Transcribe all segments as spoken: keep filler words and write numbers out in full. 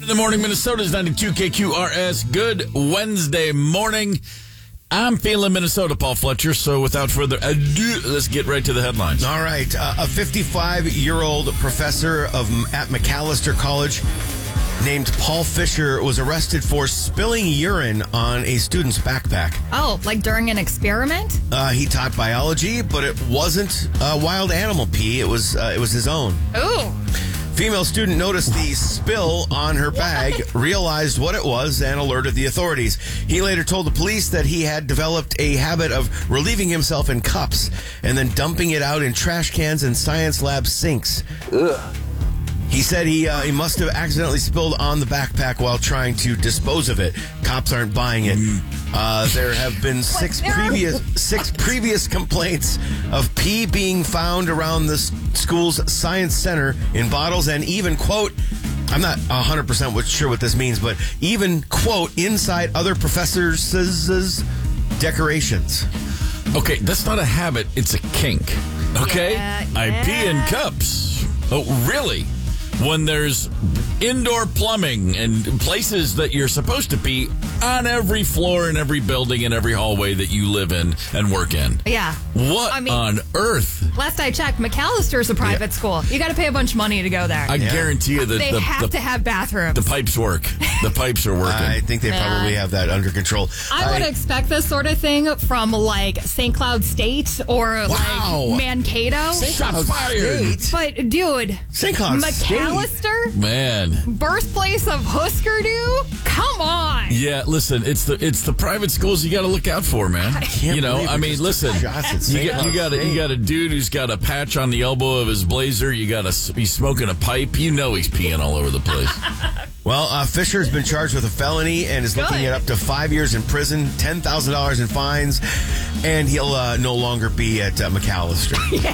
the morning, Minnesota's ninety-two K Q R S. Good Wednesday morning. I'm feeling Minnesota, Paul Fletcher, so without further ado, let's get right to the headlines. All right. Uh, a fifty-five-year-old professor of at Macalester College named Paul Fisher was arrested for spilling urine on a student's backpack. Oh, like during an experiment? Uh, he taught biology, but it wasn't uh, wild animal pee. It was uh, it was his own. Ooh. Female student noticed the spill on her bag, realized what it was, and alerted the authorities. He later told the police that he had developed a habit of relieving himself in cups and then dumping it out in trash cans and science lab sinks. Ugh. He said he uh, he must have accidentally spilled on the backpack while trying to dispose of it. Cops aren't buying it. Uh, there have been six previous six previous complaints of pee being found around the school's science center in bottles, and even, quote, I'm not one hundred percent sure what this means, but even, quote, inside other professors' decorations. Okay, that's not a habit, it's a kink. Okay? Yeah, I yeah. pee in cups. Oh, really? When there's indoor plumbing and places that you're supposed to pee on every floor in every building in every hallway that you live in and work in. Yeah. What I mean, on earth? Last I checked, Macallister's a private Yeah. school. You got to pay a bunch of money to go there. I Yeah. guarantee you that they the, have the, to have bathrooms. the pipes work. The pipes are working. I think they probably have that under control. I would expect this sort of thing from like Saint Cloud State or Wow. like Mankato. Shots fired. But dude, Saint Cloud State. Macalester, Man. birthplace of Husker Du? Come on. Yeah, listen, it's the it's the private schools you got to look out for, man. can't You know, believe I we mean, just listen, took shots at you Saint got you Cloud got a, you State. got a dude who's got a patch on the elbow of his blazer. You got a he's smoking a pipe. You know he's peeing all over the place. Well, uh, Fisher's been charged with a felony and is looking Good. at up to five years in prison, ten thousand dollars in fines, and he'll uh, no longer be at uh, Macalester. Yeah.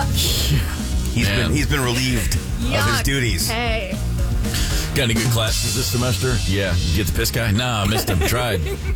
He's Man. been he's been relieved of his Yuck. duties. Hey. Got any good classes this semester? Yeah. You get the piss guy? Nah, I missed him. Tried.